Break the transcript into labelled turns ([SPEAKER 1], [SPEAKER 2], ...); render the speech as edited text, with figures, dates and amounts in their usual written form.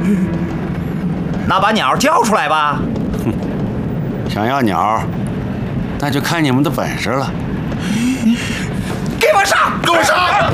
[SPEAKER 1] 那把鸟交出来吧。
[SPEAKER 2] 哼，想要鸟，那就看你们的本事了。
[SPEAKER 1] 给我上！
[SPEAKER 3] 给我上！